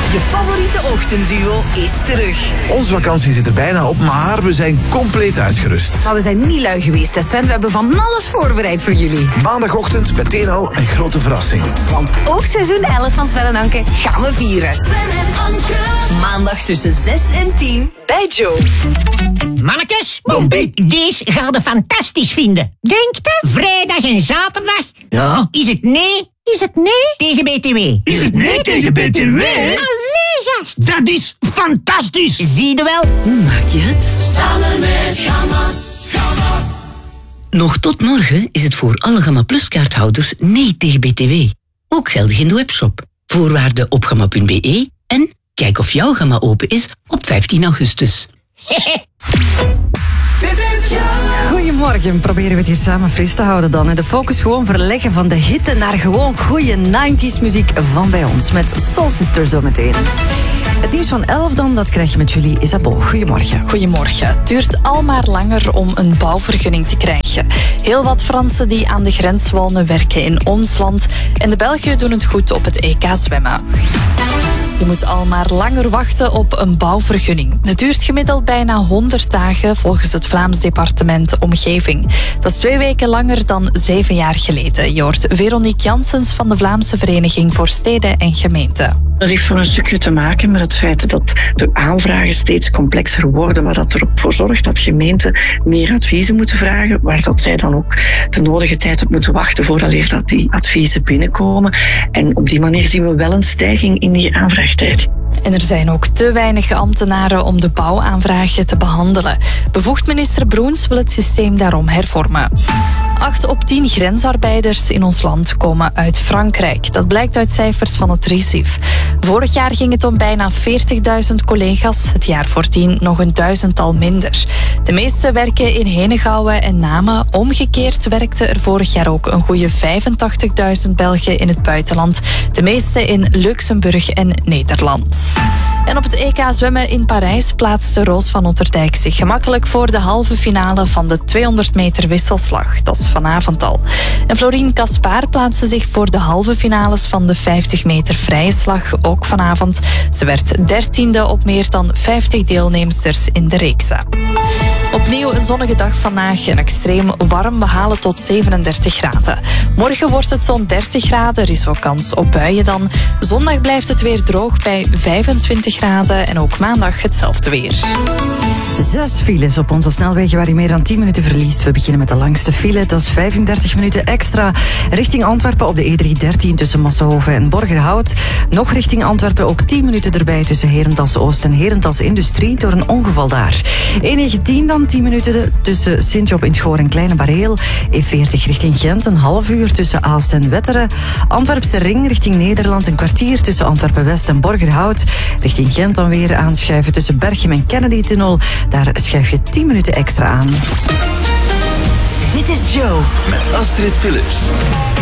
Je favoriete ochtendduo is terug. Onze vakantie zit er bijna op, maar we zijn compleet uitgerust. Maar we zijn niet lui geweest, hè Sven. We hebben van alles voorbereid voor jullie. Maandagochtend meteen al een grote verrassing. Want ook seizoen 11 van Sven en Anke gaan we vieren. Sven en Anke. Maandag tussen 6 en 10 bij Joe. Mannekes, Bompie. deze gaat je fantastisch vinden. Denkt u? Vrijdag en zaterdag? Ja? Is het nee? Is het nee tegen BTW? Is het nee tegen BTW? Allee, gast. Dat is fantastisch! Zie je wel? Hoe maak je het? Samen met Gamma. Nog tot morgen is het voor alle Gamma Plus kaarthouders nee tegen BTW. Ook geldig in de webshop. Voorwaarden op gamma.be en kijk of jouw Gamma open is op 15 augustus. Goedemorgen, proberen we het hier samen fris te houden dan. En de focus gewoon verleggen van de hitte naar gewoon goede 90s muziek van bij ons. Met Soul Sister zometeen. Het nieuws van 11 dan, dat krijg je met jullie Isabeau. Goedemorgen. Goedemorgen. Het duurt al maar langer om een bouwvergunning te krijgen. Heel wat Fransen die aan de grens wonen werken in ons land. En de Belgen doen het goed op het EK zwemmen. Je moet al maar langer wachten op een bouwvergunning. Het duurt gemiddeld bijna 100 dagen volgens het Vlaams departement Omgeving. Dat is 2 weken langer dan 7 jaar geleden. Je hoort Veronique Janssens van de Vlaamse Vereniging voor Steden en Gemeenten. Dat heeft voor een stukje te maken met het feit dat de aanvragen steeds complexer worden, wat dat ervoor zorgt dat gemeenten meer adviezen moeten vragen, waar dat zij dan ook de nodige tijd op moeten wachten vooraleer dat die adviezen binnenkomen. En op die manier zien we wel een stijging in die aanvraagtijd. En er zijn ook te weinig ambtenaren om de bouwaanvragen te behandelen. Bevoegd minister Broens wil het systeem daarom hervormen. 8 op 10 grensarbeiders in ons land komen uit Frankrijk. Dat blijkt uit cijfers van het RISIF. Vorig jaar ging het om bijna 40.000 collega's. Het jaar voordien nog een 1000-tal minder. De meeste werken in Henegouwen en Namen. Omgekeerd werkten er vorig jaar ook een goede 85.000 Belgen in het buitenland. De meeste in Luxemburg en Nederland. En op het EK zwemmen in Parijs plaatste Roos van Otterdijk zich gemakkelijk voor de halve finale van de 200 meter wisselslag. Dat is vanavond al. En Florien Caspar plaatste zich voor de halve finales van de 50 meter vrije slag, ook vanavond. Ze werd 13e op meer dan 50 deelnemsters in de reeksen. Opnieuw een zonnige dag vandaag en extreem warm. We halen tot 37 graden. Morgen wordt het zo'n 30 graden. Er is ook kans op buien dan. Zondag blijft het weer droog bij 25 graden. En ook maandag hetzelfde weer. 6 files op onze snelwegen waar je meer dan 10 minuten verliest. We beginnen met de langste file. Dat is 35 minuten extra. Richting Antwerpen op de E313 tussen Massenhoven en Borgerhout. Nog richting Antwerpen ook 10 minuten erbij tussen Herentals Oost en Herentals Industrie door een ongeval daar. E19 dan 10 minuten tussen Sint-Job in het Goor en Kleine Bareel. E40 richting Gent een half uur tussen Aalst en Wetteren. Antwerpse Ring richting Nederland een kwartier tussen Antwerpen West en Borgerhout. Richting Gent dan weer aanschuiven tussen Berchem en Kennedy-tunnel. Daar schuif je 10 minuten extra aan. Dit is Joe. Met Astrid Philips.